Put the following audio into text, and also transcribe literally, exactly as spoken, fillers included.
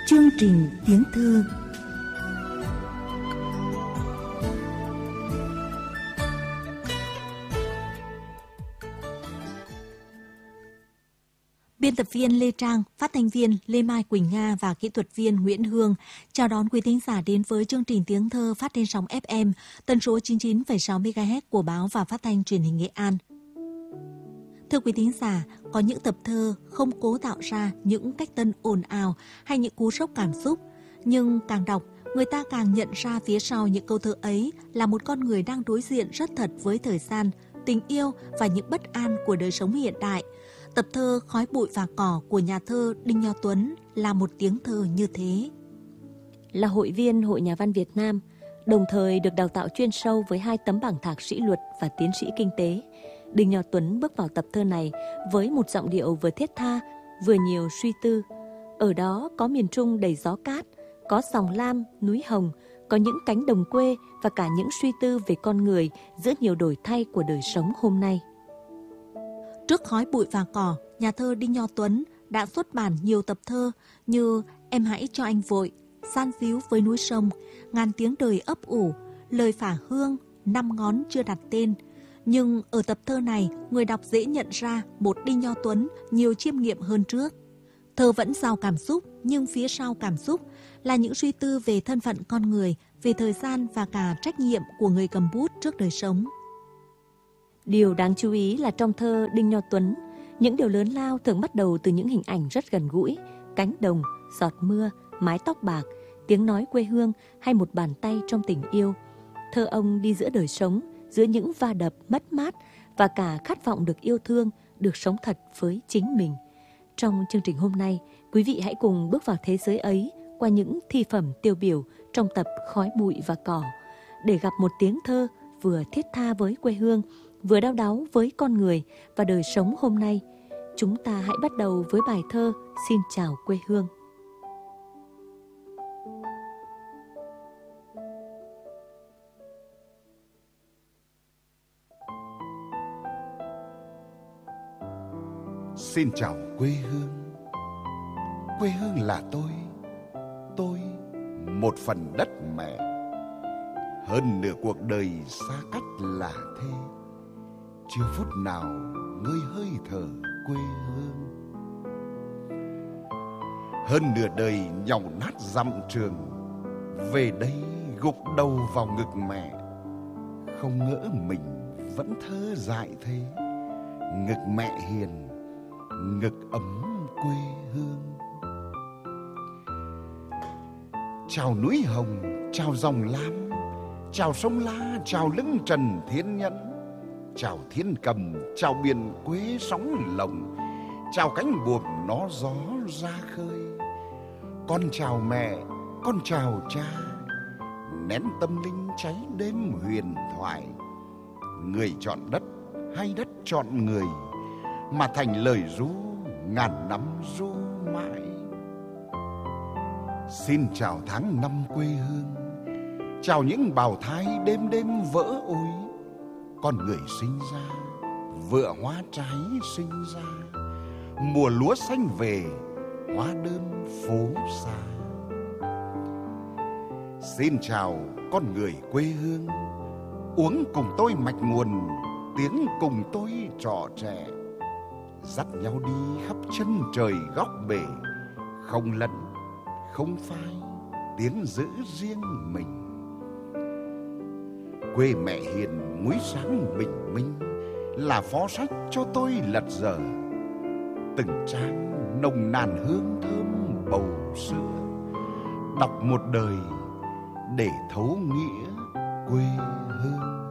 Chương trình tiếng thơ. Biên tập viên Lê Trang, phát thanh viên Lê Mai Quỳnh Nga và kỹ thuật viên Nguyễn Hương chào đón quý thính giả đến với chương trình tiếng thơ phát trên sóng ép em tần số chín mươi chín phẩy sáu mê ga héc của báo và phát thanh truyền hình Nghệ An. Thưa quý thính giả, có những tập thơ không cố tạo ra những cách tân ồn ào hay những cú sốc cảm xúc, nhưng càng đọc, người ta càng nhận ra phía sau những câu thơ ấy là một con người đang đối diện rất thật với thời gian, tình yêu và những bất an của đời sống hiện đại. Tập thơ Khói bụi và cỏ của nhà thơ Đinh Nho Tuấn là một tiếng thơ như thế. Là hội viên Hội Nhà văn Việt Nam, đồng thời được đào tạo chuyên sâu với hai tấm bằng thạc sĩ luật và tiến sĩ kinh tế, Đinh Nho Tuấn bước vào tập thơ này với một giọng điệu vừa thiết tha, vừa nhiều suy tư. Ở đó có miền Trung đầy gió cát, có dòng lam, núi hồng, có những cánh đồng quê và cả những suy tư về con người giữa nhiều đổi thay của đời sống hôm nay. Trước Khói bụi và cỏ, nhà thơ Đinh Nho Tuấn đã xuất bản nhiều tập thơ như Em hãy cho anh vội, San díu với núi sông, Ngàn tiếng đời ấp ủ, Lời phả hương, Năm ngón chưa đặt tên. Nhưng ở tập thơ này, người đọc dễ nhận ra một Đinh Nho Tuấn nhiều chiêm nghiệm hơn trước. Thơ vẫn giàu cảm xúc, nhưng phía sau cảm xúc là những suy tư về thân phận con người, về thời gian và cả trách nhiệm của người cầm bút trước đời sống. Điều đáng chú ý là trong thơ Đinh Nho Tuấn, những điều lớn lao thường bắt đầu từ những hình ảnh rất gần gũi, cánh đồng, giọt mưa, mái tóc bạc, tiếng nói quê hương hay một bàn tay trong tình yêu. Thơ ông đi giữa đời sống, giữa những va đập mất mát và cả khát vọng được yêu thương, được sống thật với chính mình. Trong chương trình hôm nay, quý vị hãy cùng bước vào thế giới ấy qua những thi phẩm tiêu biểu trong tập Khói bụi và cỏ, để gặp một tiếng thơ vừa thiết tha với quê hương, vừa đau đáu với con người và đời sống hôm nay. Chúng ta hãy bắt đầu với bài thơ Xin chào quê hương. Xin chào quê hương. Quê hương là tôi, tôi một phần đất mẹ. Hơn nửa cuộc đời xa cách là thế, chưa phút nào ngơi hơi thở quê hương. Hơn nửa đời nhàu nát dặm trường, về đây gục đầu vào ngực mẹ. Không ngỡ mình vẫn thơ dại thế, ngực mẹ hiền, ngực ấm quê hương. Chào núi hồng, chào dòng lam, chào sông La, chào lưng trần thiên nhẫn, chào thiên cầm, chào biển quê sóng lồng, chào cánh buồm nó gió ra khơi. Con chào mẹ, con chào cha, nén tâm linh cháy đêm huyền thoại. Người chọn đất hay đất chọn người, mà thành lời ru ngàn năm ru mãi. Xin chào tháng năm quê hương, chào những bào thai đêm đêm vỡ ôi. Con người sinh ra, vựa hoa trái sinh ra, mùa lúa xanh về, hoa đơm phố xa. Xin chào con người quê hương, uống cùng tôi mạch nguồn, tiếng cùng tôi trò trẻ. Dắt nhau đi khắp chân trời góc bể, không lẫn, không phai, tiếng giữ riêng mình. Quê mẹ hiền muối sáng bình minh, là phó sách cho tôi lật dở. Từng trang nồng nàn hương thơm bầu sữa, đọc một đời để thấu nghĩa quê hương.